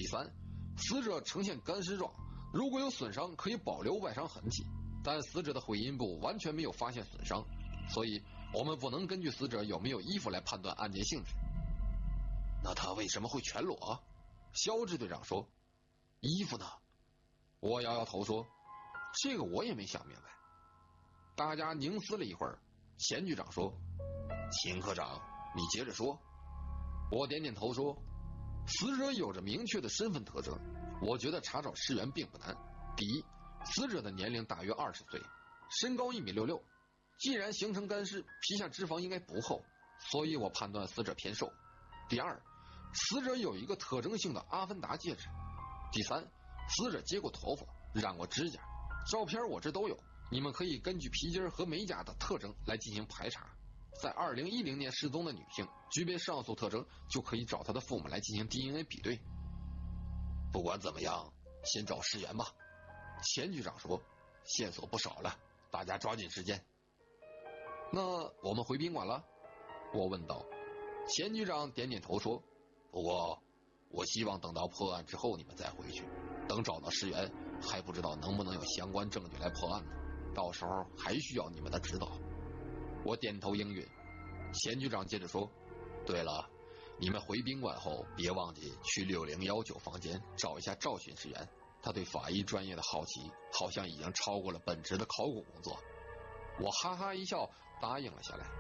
第三，死者呈现干尸状，如果有损伤可以保留外伤痕迹，但死者的会阴部完全没有发现损伤，所以我们不能根据死者有没有衣服来判断案件性质。那他为什么会全裸？肖支队长说。衣服呢？我摇摇头说，这个我也没想明白。大家凝思了一会儿，钱局长说，秦科长，你接着说。我点点头说，死者有着明确的身份特征，我觉得查找尸源并不难。第一，死者的年龄大约20岁，身高1.66米，既然形成干尸，皮下脂肪应该不厚，所以我判断死者偏瘦。第二，死者有一个特征性的阿凡达戒指。第三，死者接过头发，染过指甲，照片我这都有，你们可以根据皮筋和美甲的特征来进行排查。在2010年失踪的女性具备上述特征，就可以找她的父母来进行 DNA 比对。不管怎么样，先找尸源吧。钱局长说，线索不少了，大家抓紧时间。那我们回宾馆了？我问道。钱局长点点头说，不过我希望等到破案之后你们再回去，等找到尸源还不知道能不能有相关证据来破案呢，到时候还需要你们的指导。我点头应允。钱局长接着说，对了，你们回宾馆后别忘记去6019房间找一下赵巡视员，他对法医专业的好奇好像已经超过了本职的考古工作。我哈哈一笑答应了下来。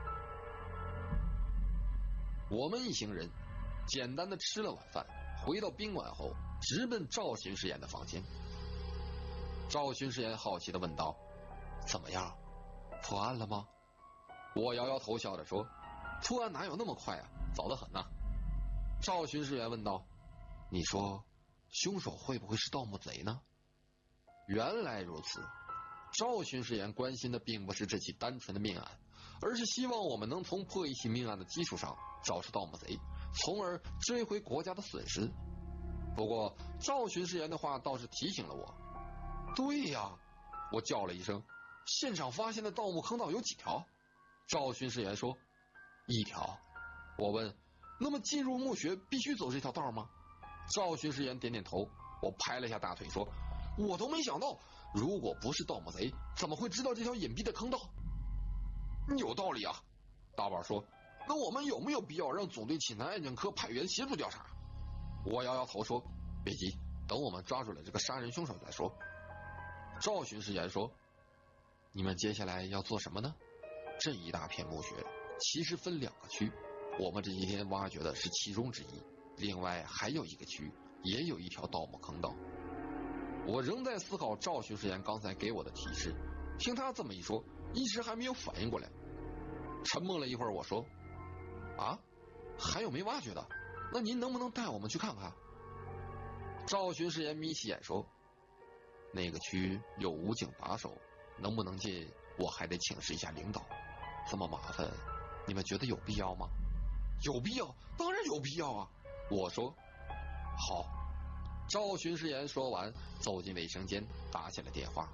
我们一行人简单的吃了晚饭，回到宾馆后直奔赵巡视员的房间。赵巡视员好奇地问道，怎么样，破案了吗？我摇摇头笑着说，破案哪有那么快啊，早得很呢。赵巡视员问道，你说凶手会不会是盗墓贼呢？原来如此，赵巡视员关心的并不是这起单纯的命案，而是希望我们能从破一起命案的基础上找出盗墓贼，从而追回国家的损失。不过赵巡视员的话倒是提醒了我。对呀，我叫了一声，现场发现的盗墓坑道有几条？赵巡视员说，1条。我问，那么进入墓穴必须走这条道吗？赵巡视员点点头。我拍了下大腿说，我都没想到，如果不是盗墓贼，怎么会知道这条隐蔽的坑道？有道理啊。大宝说，那我们有没有必要让总队请南案件科派员协助调查？我摇摇头说，别急，等我们抓住了这个杀人凶手再说。赵巡视员说，你们接下来要做什么呢？这一大片墓穴其实分2个区，我们这几天挖掘的是其中之一，另外还有一个区也有一条盗墓坑道。我仍在思考赵巡视员刚才给我的提示，听他这么一说，一时还没有反应过来。沉默了一会儿，我说，啊，还有没挖掘的？那您能不能带我们去看看？赵巡视员眯起眼说，那个区有武警把守，能不能进我还得请示一下领导，这么麻烦，你们觉得有必要吗？有必要，当然有必要啊。我说，好。赵巡视员说完，走进卫生间，打起了电话。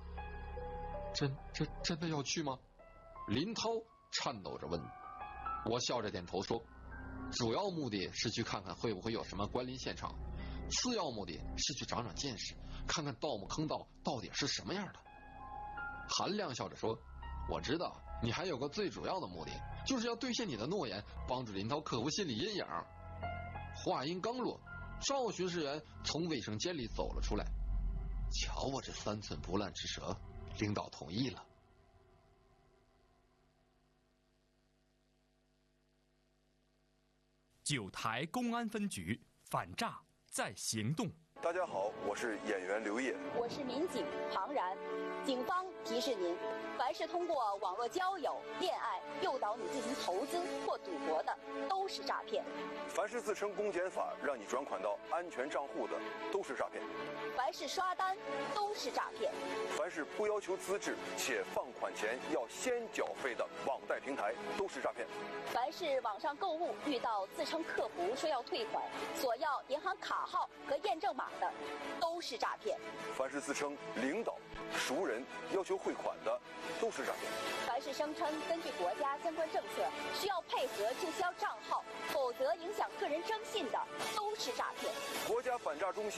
真的要去吗？林涛颤抖着问。我笑着点头说，主要目的是去看看会不会有什么关联现场，次要目的是去长长见识，看看盗墓坑道到底是什么样的。韩亮笑着说，我知道你还有个最主要的目的，就是要兑现你的诺言，帮助林涛克服心理阴影。话音刚落，赵巡视员从卫生间里走了出来。瞧我这3寸不烂之舌，领导同意了。 9台公安分局反诈在行动。 大家好，我是演员刘烨， 我是民警庞然。警方提示您，凡是通过网络交友、恋爱诱导你进行投资或赌博的，都是诈骗； 凡是自称公检法让你转款到安全账户的，都是诈骗； 凡是刷单，都是诈骗； 凡是不要求资质且放款前要先缴费的网贷平台，都是诈骗； 凡是网上购物遇到自称客服说要退款，索要银行卡号和验证码的，都是诈骗； 凡是自称领导、熟人要求汇款的，都是诈骗； 凡是声称根据国家相关政策需要配合注销账号，否则影响个人征信的，都是诈骗。 国家反诈中心